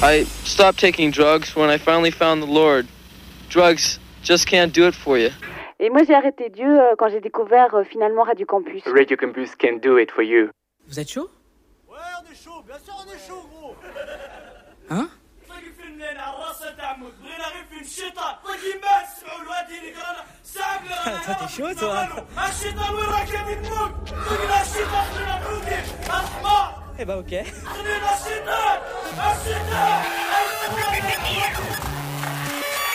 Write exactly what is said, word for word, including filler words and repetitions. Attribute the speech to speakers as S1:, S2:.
S1: I stopped taking drugs when I finally found the Lord. Drugs just can't do it for you.
S2: Et moi j'ai arrêté Dieu euh, quand j'ai découvert euh, finalement Radio Campus.
S3: Radio Campus can do it for you.
S4: Vous êtes chaud?
S5: Ouais, on est chaud, bien sûr on est chaud, gros.
S4: Hein?
S6: Toi t'es chaud toi? Eh bah ok.